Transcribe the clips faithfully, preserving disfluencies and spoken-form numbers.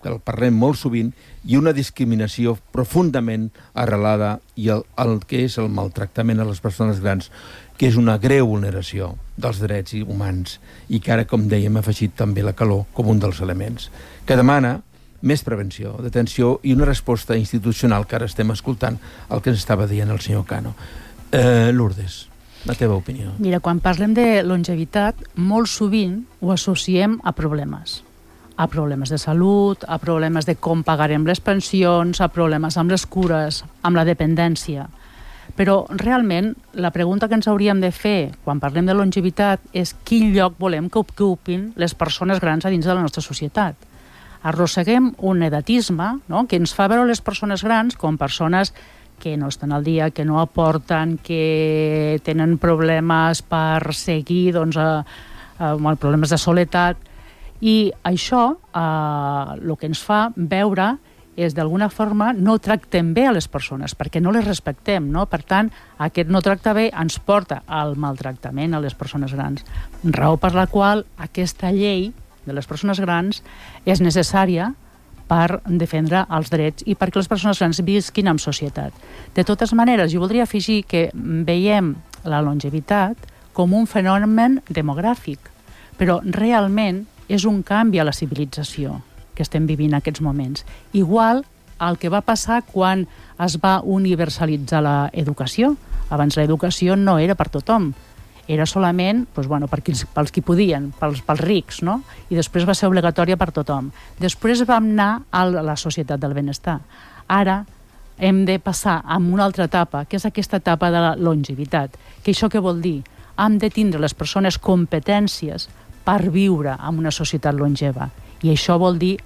que el parlem molt sovint, i una discriminació profundament arrelada i el, el que és el maltractament a les persones grans, que és una greu vulneració dels drets humans i que ara, com dèiem, ha afegit també la calor com un dels elements, que demana més prevenció, detenció i una resposta institucional, que ara estem escoltant el que ens estava dient el senyor Cano. Eh, Lourdes, la teva opinió. Mira, quan parlem de longevitat, molt sovint ho associem a problemes. A problemes de salut, a problemes de com pagarem les pensions, a problemes amb les cures, amb la dependència. Però realment la pregunta que ens hauríem de fer quan parlem de longevitat és quin lloc volem que ocupin les persones grans a dins de la nostra societat. Arrosseguem un edatisme, no?, que ens fa veure les persones grans com persones que no estan al dia, que no aporten, que tenen problemes per seguir, doncs, a, a, a, problemes de soledat. I això eh, el que ens fa veure és, d'alguna forma, no tractem bé a les persones, perquè no les respectem, no? Per tant, aquest no tractar bé ens porta al maltractament a les persones grans. Raó per la qual aquesta llei de les persones grans és necessària per defendre els drets i perquè les persones grans visquin en societat. De totes maneres, jo voldria afegir que veiem la longevitat com un fenomen demogràfic, però realment és un canvi a la civilització que estem vivint en aquests moments. Igual al que va passar quan es va universalitzar l'educació. Abans l'educació no era per tothom, era solament doncs, bueno, per qui, pels qui podien, pels, pels rics, no? I després va ser obligatòria per tothom. Després vam anar a la societat del benestar. Ara hem de passar a una altra etapa, que és aquesta etapa de la longevitat. Que això què vol dir? Hem de tindre les persones competències per viure en una societat longeva. I això vol dir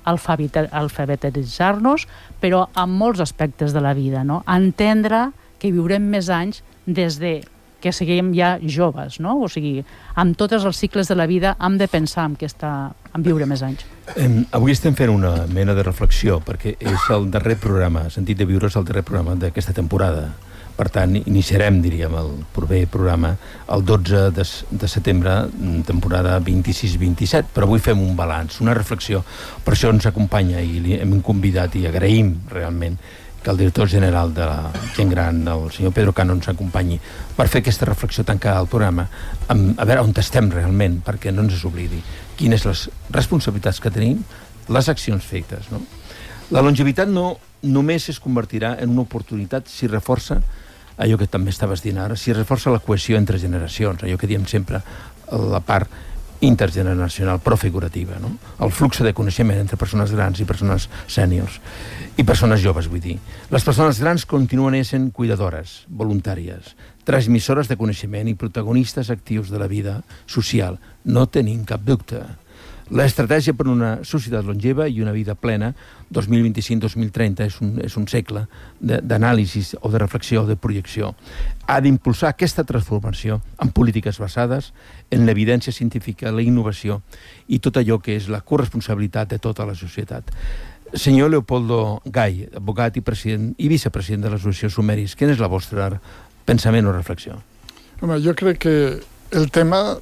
alfabetitzar-nos, però en molts aspectes de la vida, no? Entendre que viurem més anys des de que siguem ja joves, no? O sigui, amb tots els cicles de la vida hem de pensar en, aquesta, en viure més anys. Eh, avui estem fent una mena de reflexió, perquè és el darrer programa, Sentit de Viure és el darrer programa d'aquesta temporada. Per tant, iniciarem, diríem, el proper programa el dotze de setembre, temporada vint-i-sis vint-i-set, però avui fem un balanç, una reflexió. Per això ens acompanya i li hem convidat i agraïm realment que el director general de la gent gran, el senyor Pedro Cano, ens acompanyi per fer aquesta reflexió tancada al programa, amb, a veure on estem realment, perquè no ens oblidi quines les responsabilitats que tenim, les accions fetes, no? La longevitat no només es convertirà en una oportunitat si reforça allò que també estaves dient ara, si reforça la cohesió entre generacions, allò que diem sempre, la part intergeneracional, però figurativa, no? El flux de coneixement entre persones grans i persones sèniors i persones joves, vull dir. Les persones grans continuen essent cuidadores, voluntàries, transmissores de coneixement i protagonistes actius de la vida social. No tenim cap dubte. L'estratègia per una societat longeva i una vida plena, dos mil vint-i-cinc dos mil trenta, és un, és un segle d'anàlisi o de reflexió o de projecció. Ha d'impulsar aquesta transformació amb polítiques basades en l'evidència científica, la innovació i tot allò que és la corresponsabilitat de tota la societat. Senyor Leopoldo Gay, advocat i president i vicepresident de l'Associació Sumeris, quin és el vostre pensament o reflexió? Home, jo crec que el tema,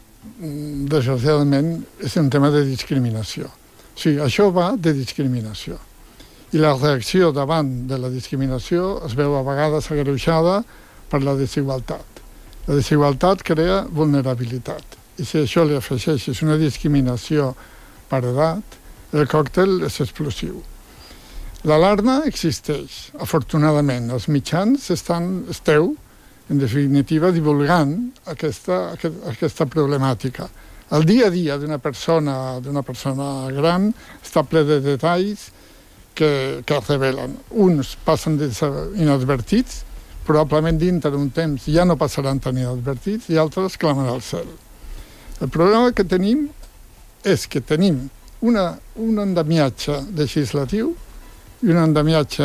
desgraciadament, és un tema de discriminació. O sigui, això va de discriminació. I la reacció davant de la discriminació es veu a vegades agreujada per la desigualtat. La desigualtat crea vulnerabilitat. I si això li afegeixes una discriminació per edat, el còctel és explosiu. L'alarma existeix, afortunadament. Els mitjans estan, esteu, en definitiva, divulgant aquesta, aquesta problemàtica. El dia a dia d'una persona, d'una persona gran està ple de detalls que, que es revelen. Uns passen inadvertits, probablement dintre d'un temps ja no passaran tan inadvertits, i altres clamen al cel. El problema que tenim és que tenim una, un endemiatge legislatiu i un endemiatge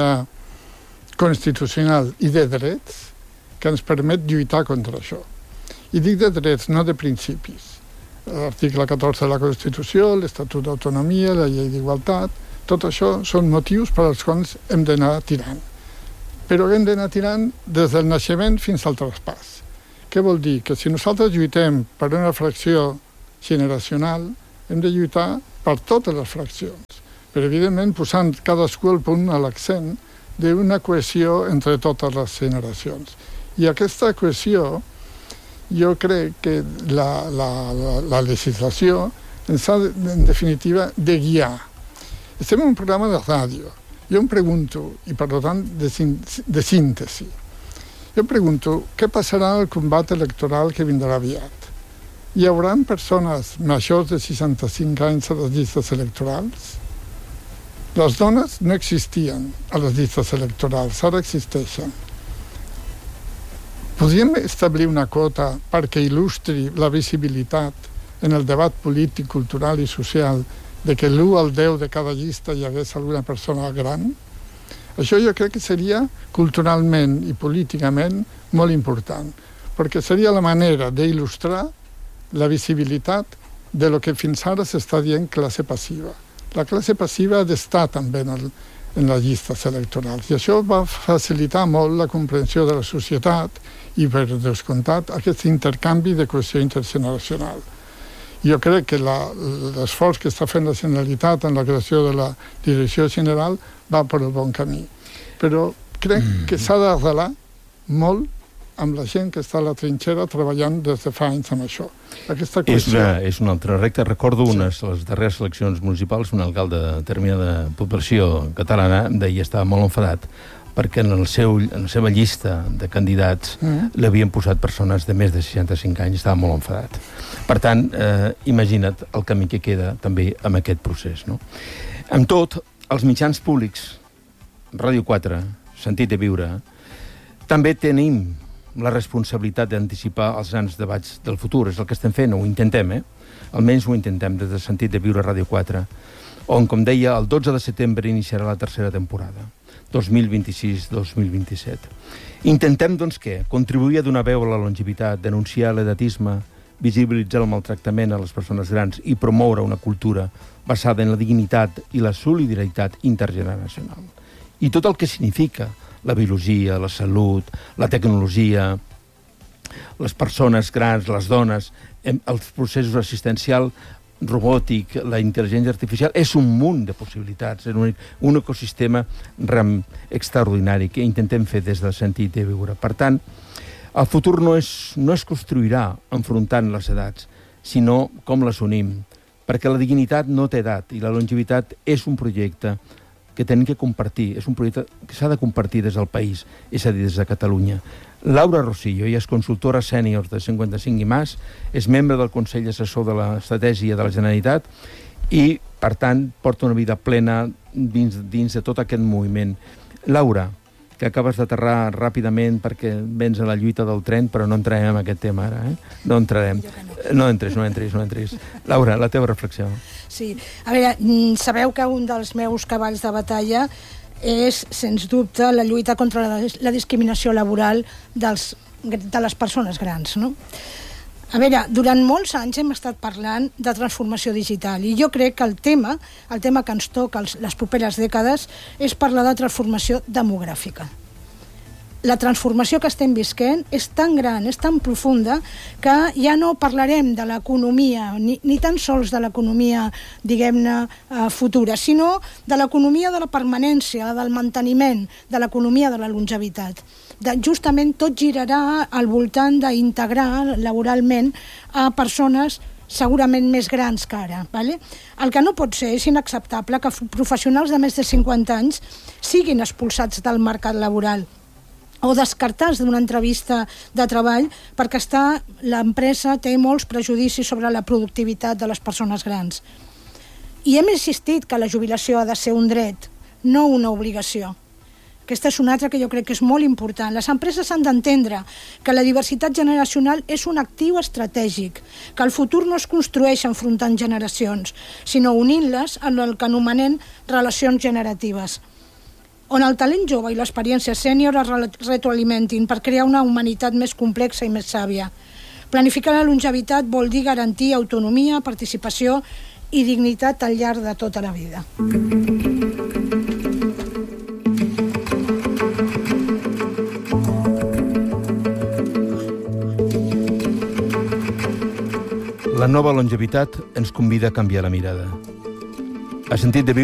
constitucional i de drets que ens permet lluitar contra això. I dic de drets, no de principis. L'article catorze de la Constitució, l'Estatut d'Autonomia, la Llei d'Igualtat, tot això són motius per als quals hem d'anar tirant. Però hem d'anar tirant des del naixement fins al traspàs. Què vol dir? Que si nosaltres lluitem per una fracció generacional, hem de lluitar per totes les fraccions. però evidentment posant cadascú el punt a l'accent d'una cohesió entre totes les generacions. I aquesta cohesió, jo crec que la, la, la, la legislació ens ha, en definitiva, de guiar. Estem en un programa de ràdio. Jo em pregunto, i per tant de, de síntesi, jo em pregunto què passarà al combat electoral que vindrà aviat. Hi haurà persones majors de seixanta-cinc anys a les llistes electorals? Les dones no existien a les llistes electorals, ara existeixen. Podríem establir una quota perquè il·lustri la visibilitat en el debat polític, cultural i social de que l'u al deu de cada llista hi hagués alguna persona gran? Això jo crec que seria culturalment i políticament molt important, perquè seria la manera d'il·lustrar la visibilitat de lo que fins ara s'està dient classe passiva. La classe passiva ha d'estar també en, el, en les llistes electorals, i això va facilitar molt la comprensió de la societat i, per descomptat, aquest intercanvi de cohesió intergeneracional. Jo crec que l'esforç que està fent la Generalitat en la creació de la Direcció General va per el bon camí. Però crec que s'ha d'arrelar molt amb la gent que està a la trinxera treballant des de fa anys amb això. Aquesta és, una, és un altre recte. Recordo unes, sí. Les darreres eleccions municipals, un alcalde de determinada població catalana em deia, estava molt enfadat perquè en, el seu, en la seva llista de candidats mm. l'havien posat persones de més de seixanta-cinc anys, estava molt enfadat. Per tant, eh, imagina't el camí que queda també amb aquest procés. No? Amb tot, els mitjans públics, Ràdio quatre, Sentit de Viure, també tenim la responsabilitat d'anticipar els grans debats del futur. És el que estem fent, ho intentem, eh? Almenys ho intentem des de Sentit de Viure Ràdio quatre, on, com deia, el dotze de setembre iniciarà la tercera temporada, dos mil vint-i-sis dos mil vint-i-set. Intentem, doncs, què? Contribuir a donar veu a la longevitat, denunciar l'edatisme, visibilitzar el maltractament a les persones grans i promoure una cultura basada en la dignitat i la solidaritat intergeneracional. I tot el que significa la biologia, la salut, la tecnologia, les persones grans, les dones, els processos assistencials, robòtic, la intel·ligència artificial, és un munt de possibilitats, és un, un ecosistema ram extraordinari que intentem fer des del Sentit de Viure. Per tant, el futur no es, no es construirà enfrontant les edats, sinó com les unim, perquè la dignitat no té edat i la longevitat és un projecte que tenim que compartir, és un projecte que s'ha de compartir des del país, és a dir, des de Catalunya. Laura Rosillo, ella és consultora sènior de cinquanta-cinc i més, és membre del Consell Assessor de l'Estratègia de la Generalitat i, per tant, porta una vida plena dins, dins de tot aquest moviment. Laura, que acabes d'aterrar ràpidament perquè vens a la lluita del tren, però no entrarem en aquest tema ara, eh? No entrarem. No entres, no entris, no entris. Laura, la teva reflexió. Sí, a veure, sabeu que un dels meus cavalls de batalla és, sens dubte, la lluita contra la, la discriminació laboral dels, de les persones grans, no? A veure, durant molts anys hem estat parlant de transformació digital i jo crec que el tema, el tema que ens toca els, les properes dècades és parlar de transformació demogràfica. La transformació que estem visquent és tan gran, és tan profunda, que ja no parlarem de l'economia, ni, ni tan sols de l'economia, diguem-ne, eh, futura, sinó de l'economia de la permanència, del manteniment, de l'economia de la longevitat. De, justament tot girarà al voltant d'integrar laboralment a persones segurament més grans que ara. Vale? El que no pot ser és inacceptable que professionals de més de cinquanta anys siguin expulsats del mercat laboral o descartats d'una entrevista de treball perquè està, l'empresa té molts prejudicis sobre la productivitat de les persones grans. I hem insistit que la jubilació ha de ser un dret, no una obligació. Aquesta és una altra que jo crec que és molt important. Les empreses han d'entendre que la diversitat generacional és un actiu estratègic, que el futur no es construeix enfrontant generacions, sinó unint-les en el que anomenem relacions generatives, on el talent jove i l'experiència sènior es retroalimentin per crear una humanitat més complexa i més sàvia. Planificar la longevitat vol dir garantir autonomia, participació i dignitat al llarg de tota la vida. La nova longevitat ens convida a canviar la mirada. A Sentit de Viure